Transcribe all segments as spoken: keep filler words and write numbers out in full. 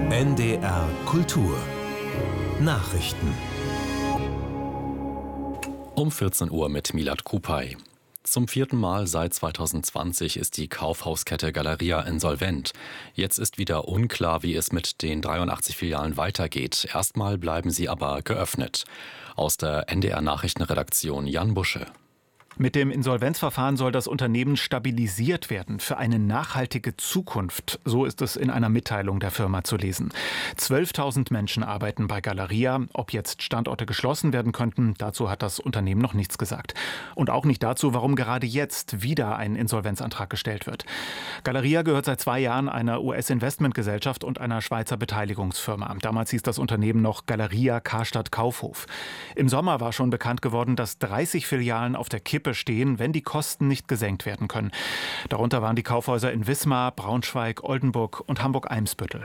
N D R Kultur Nachrichten Um vierzehn Uhr mit Milad Kupay. Zum vierten Mal seit zweitausendzwanzig ist die Kaufhauskette Galeria insolvent. Jetzt ist wieder unklar, wie es mit den dreiundachtzig Filialen weitergeht. Erstmal bleiben sie aber geöffnet. Aus der N D R Nachrichtenredaktion Jan Busche. Mit dem Insolvenzverfahren soll das Unternehmen stabilisiert werden für eine nachhaltige Zukunft. So ist es in einer Mitteilung der Firma zu lesen. zwölftausend Menschen arbeiten bei Galeria. Ob jetzt Standorte geschlossen werden könnten, dazu hat das Unternehmen noch nichts gesagt. Und auch nicht dazu, warum gerade jetzt wieder ein Insolvenzantrag gestellt wird. Galeria gehört seit zwei Jahren einer U S-Investmentgesellschaft und einer Schweizer Beteiligungsfirma. Damals hieß das Unternehmen noch Galeria Karstadt Kaufhof. Im Sommer war schon bekannt geworden, dass dreißig Filialen auf der Kippe stehen, wenn die Kosten nicht gesenkt werden können. Darunter waren die Kaufhäuser in Wismar, Braunschweig, Oldenburg und Hamburg-Eimsbüttel.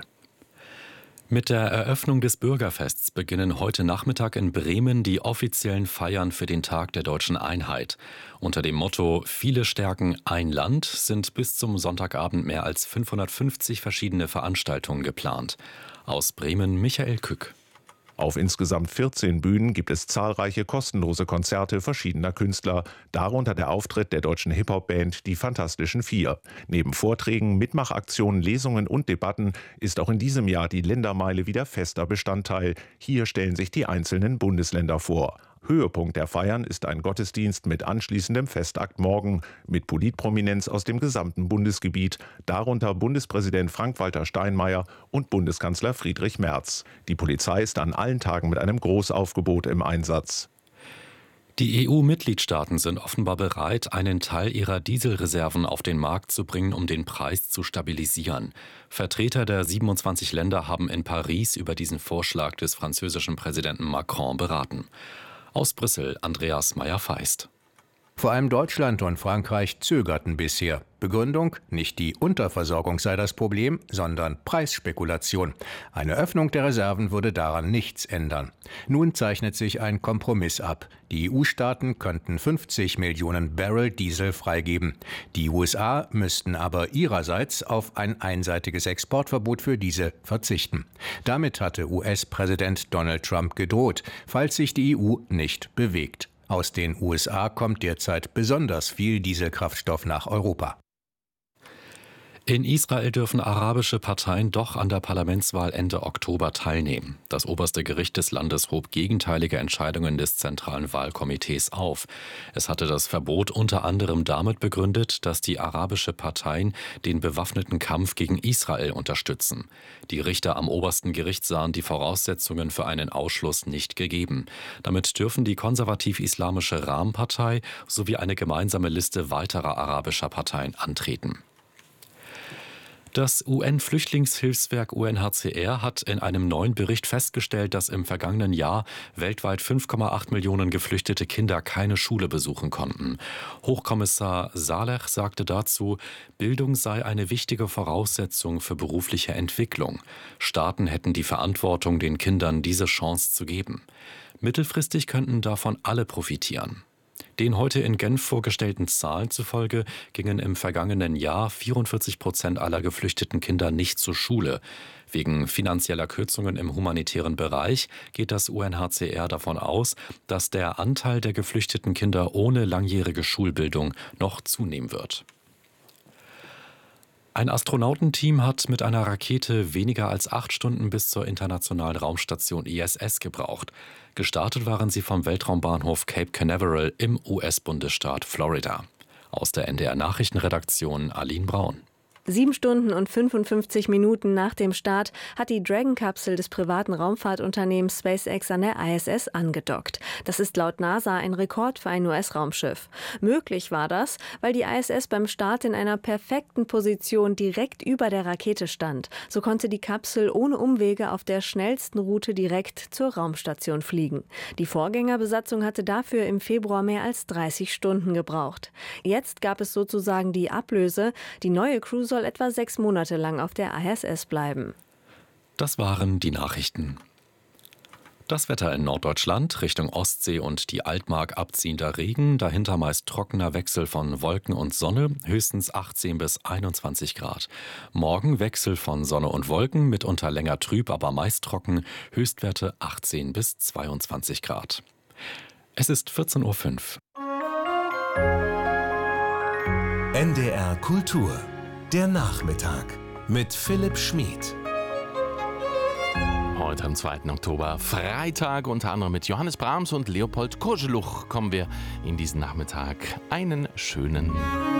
Mit der Eröffnung des Bürgerfests beginnen heute Nachmittag in Bremen die offiziellen Feiern für den Tag der deutschen Einheit. Unter dem Motto »Viele stärken ein Land« sind bis zum Sonntagabend mehr als fünfhundertfünfzig verschiedene Veranstaltungen geplant. Aus Bremen Michael Kück. Auf insgesamt vierzehn Bühnen gibt es zahlreiche kostenlose Konzerte verschiedener Künstler, darunter der Auftritt der deutschen Hip-Hop-Band Die Fantastischen Vier. Neben Vorträgen, Mitmachaktionen, Lesungen und Debatten ist auch in diesem Jahr die Ländermeile wieder fester Bestandteil. Hier stellen sich die einzelnen Bundesländer vor. Höhepunkt der Feiern ist ein Gottesdienst mit anschließendem Festakt morgen mit Politprominenz aus dem gesamten Bundesgebiet, darunter Bundespräsident Frank-Walter Steinmeier und Bundeskanzler Friedrich Merz. Die Polizei ist an allen Tagen mit einem Großaufgebot im Einsatz. Die E U-Mitgliedstaaten sind offenbar bereit, einen Teil ihrer Dieselreserven auf den Markt zu bringen, um den Preis zu stabilisieren. Vertreter der siebenundzwanzig Länder haben in Paris über diesen Vorschlag des französischen Präsidenten Macron beraten. Aus Brüssel Andreas Meyer-Feist. Vor allem Deutschland und Frankreich zögerten bisher. Begründung: Nicht die Unterversorgung sei das Problem, sondern Preisspekulation. Eine Öffnung der Reserven würde daran nichts ändern. Nun zeichnet sich ein Kompromiss ab. Die E U-Staaten könnten fünfzig Millionen Barrel Diesel freigeben. Die U S A müssten aber ihrerseits auf ein einseitiges Exportverbot für diese verzichten. Damit hatte U S-Präsident Donald Trump gedroht, falls sich die E U nicht bewegt. Aus den U S A kommt derzeit besonders viel Dieselkraftstoff nach Europa. In Israel dürfen arabische Parteien doch an der Parlamentswahl Ende Oktober teilnehmen. Das oberste Gericht des Landes hob gegenteilige Entscheidungen des Zentralen Wahlkomitees auf. Es hatte das Verbot unter anderem damit begründet, dass die arabische Parteien den bewaffneten Kampf gegen Israel unterstützen. Die Richter am obersten Gericht sahen die Voraussetzungen für einen Ausschluss nicht gegeben. Damit dürfen die konservativ-islamische Ram-Partei sowie eine gemeinsame Liste weiterer arabischer Parteien antreten. Das U N-Flüchtlingshilfswerk U N H C R hat in einem neuen Bericht festgestellt, dass im vergangenen Jahr weltweit fünf Komma acht Millionen geflüchtete Kinder keine Schule besuchen konnten. Hochkommissar Saleh sagte dazu, Bildung sei eine wichtige Voraussetzung für berufliche Entwicklung. Staaten hätten die Verantwortung, den Kindern diese Chance zu geben. Mittelfristig könnten davon alle profitieren. Den heute in Genf vorgestellten Zahlen zufolge gingen im vergangenen Jahr vierundvierzig Prozent aller geflüchteten Kinder nicht zur Schule. Wegen finanzieller Kürzungen im humanitären Bereich geht das U N H C R davon aus, dass der Anteil der geflüchteten Kinder ohne langjährige Schulbildung noch zunehmen wird. Ein Astronautenteam hat mit einer Rakete weniger als acht Stunden bis zur internationalen Raumstation I S S gebraucht. Gestartet waren sie vom Weltraumbahnhof Cape Canaveral im U S-Bundesstaat Florida. Aus der N D R Nachrichtenredaktion Aline Braun. Sieben Stunden und fünfundfünfzig Minuten nach dem Start hat die Dragon-Kapsel des privaten Raumfahrtunternehmens SpaceX an der I S S angedockt. Das ist laut NASA ein Rekord für ein U S-Raumschiff. Möglich war das, weil die I S S beim Start in einer perfekten Position direkt über der Rakete stand. So konnte die Kapsel ohne Umwege auf der schnellsten Route direkt zur Raumstation fliegen. Die Vorgängerbesatzung hatte dafür im Februar mehr als dreißig Stunden gebraucht. Jetzt gab es sozusagen die Ablöse. Die neue Crew soll etwa sechs Monate lang auf der I S S bleiben. Das waren die Nachrichten. Das Wetter in Norddeutschland, Richtung Ostsee und die Altmark abziehender Regen, dahinter meist trockener Wechsel von Wolken und Sonne, höchstens achtzehn bis einundzwanzig Grad. Morgen Wechsel von Sonne und Wolken, mitunter länger trüb, aber meist trocken, Höchstwerte achtzehn bis zweiundzwanzig Grad. Es ist vierzehn Uhr fünf. N D R Kultur, der Nachmittag mit Philipp Schmid. Heute am zweiten Oktober, Freitag, unter anderem mit Johannes Brahms und Leopold Koželuch kommen wir in diesen Nachmittag. Einen schönen